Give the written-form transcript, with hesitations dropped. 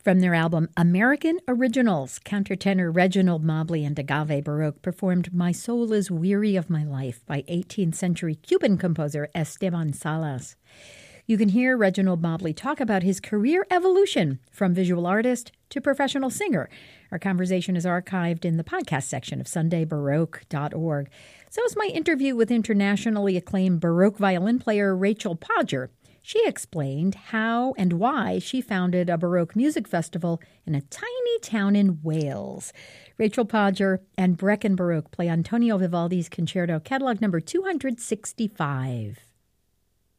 From their album American Originals, countertenor Reginald Mobley and Agave Baroque performed My Soul is Weary of My Life by 18th century Cuban composer Esteban Salas. You can hear Reginald Mobley talk about his career evolution from visual artist to professional singer. Our conversation is archived in the podcast section of sundaybaroque.org. So is my interview with internationally acclaimed Baroque violin player Rachel Podger. She explained how and why she founded a Baroque music festival in a tiny town in Wales. Rachel Podger and Brecon Baroque play Antonio Vivaldi's Concerto, catalog number 265.